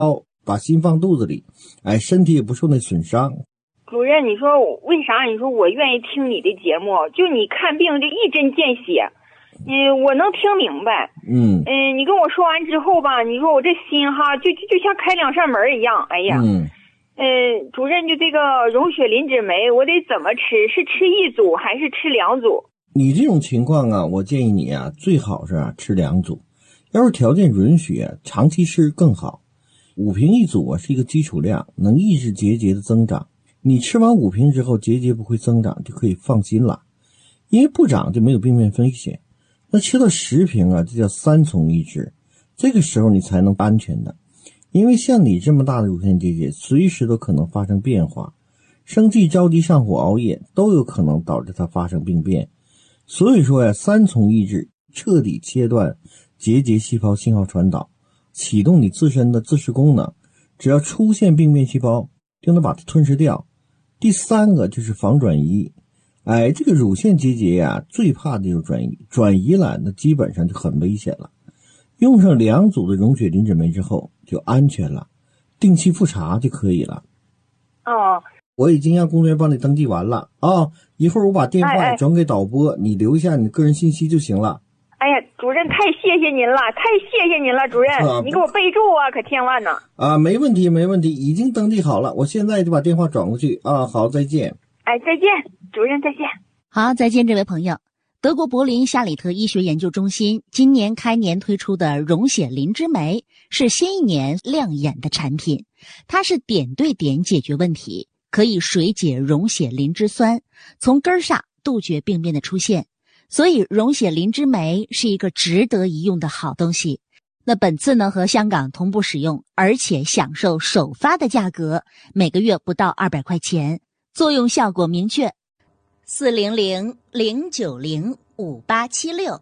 把心放肚子里，身体也不受那损伤。 主任，你说为啥？你说我愿意听你的节目，就你看病这一针见血，我能听明白。你跟我说完之后吧，你说我这心哈，就像开两扇门一样。哎呀，主任，就这个溶血磷脂酶，我得怎么吃？是吃一组还是吃两组？ 你这种情况啊，我建议你啊，最好是吃两组。要是条件允许，长期吃更好。5瓶一组是一个基础量，能抑制结节的增长。你吃完5瓶之后，结节不会增长，就可以放心了，因为不长就没有病变风险。那吃到10瓶啊，这叫3重抑制，这个时候你才能安全的。因为像你这么大的乳腺结节，随时都可能发生变化，生气、着急、上火、熬夜都有可能导致它发生病变。所以说呀，3重抑制彻底切断结节细胞信号传导，启动你自身的自噬功能，只要出现病变细胞就能把它吞噬掉。第3个就是防转移。这个乳腺结节呀，最怕的就是转移，转移了那基本上就很危险了。用上2组的溶血磷脂酶之后就安全了，定期复查就可以了。我已经让工作人员帮你登记完了一会儿我把电话转给导播，你留下你个人信息就行了。 哎呀，主任太谢谢您了，主任，你给我备注啊，可千万呢。 没问题，已经登记好了，我现在就把电话转过去好，再见。 再见，主任再见。 好，再见，这位朋友。德国柏林夏里特医学研究中心今年开年推出的溶血磷脂酶是新一年亮眼的产品，它是点对点解决问题，可以水解溶血磷脂酸，从根上杜绝病变的出现。所以溶血磷脂酶是一个值得一用的好东西。那本次呢和香港同步使用，而且享受首发的价格，每个月不到200块钱，作用效果明确。400-090-5876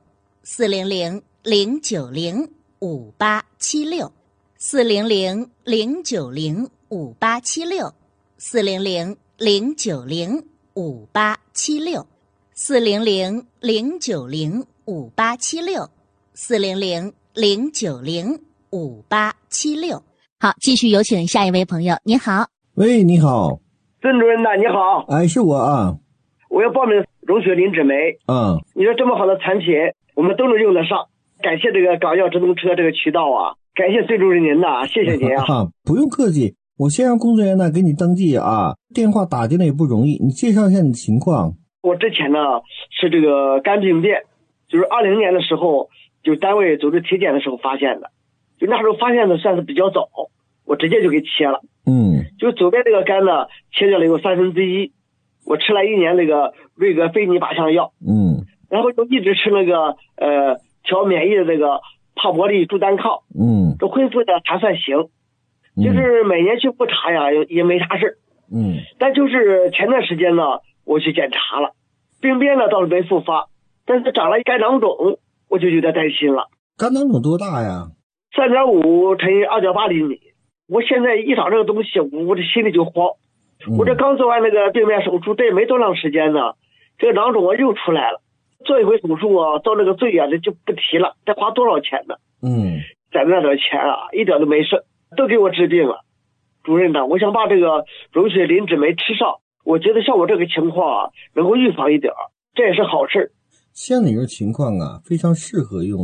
400-090-5876 400-090-5876 400-090-5876 400-090-5876 400-090-5876。好，继续有请下一位朋友。你好。 喂，你好。 孙主任呐，你好。 是我啊。 我要报名溶血磷脂酶。你说这么好的产品，我们都能用得上。感谢这个港药直通车这个渠道啊，感谢孙主任您呐，谢谢您啊。 不用客气，我先让工作人员呢给你登记电话打进来也不容易，你介绍一下你的情况。 我之前呢是这个肝病变，就是20年的时候，就单位组织体检的时候发现的，就那时候发现的算是比较早，我直接就给切了。就左边这个肝呢切掉了有1/3，我吃了1年那个瑞格非尼靶向药，然后就一直吃那个调免疫的那个帕博利珠单抗，这恢复的还算行，就是每年去复查呀也没啥事。但就是前段时间呢我去检查了，病变呢倒是没复发，但是长了肝囊肿，我就有点担心了。 肝囊肿多大呀 ？3.5乘以2.8厘米。我现在一长这个东西，我这心里就慌。我这刚做完那个病变手术，这也没多长时间呢，这个囊肿又出来了。做一回手术遭那个罪这就不提了，得花多少钱呢？攒那点钱一点都没剩，都给我治病了。主任呢，我想把这个溶血磷脂酶吃上，我觉得像我这个情况能够预防一点，这也是好事。 像你这情况非常适合用